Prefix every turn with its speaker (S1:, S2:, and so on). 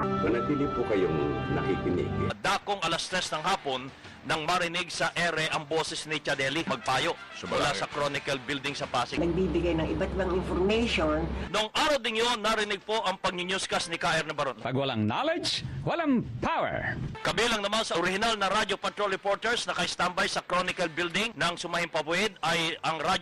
S1: Manatili po kayong nakikinig.
S2: Dakong alas 3 ng hapon nang marinig sa ere ang boses ni Chadeli Magpayo mula sa Chronicle Building sa Pasig.
S3: Nagbibigay ng iba't ibang information.
S2: Noong araw din yun, narinig po ang pag-newscast ni K.R. Nabaron.
S4: Pag walang knowledge, walang power.
S2: Kabilang naman sa original na Radio Patrol reporters na kay-standby sa Chronicle Building ng Sumahimpabuid ay ang Radio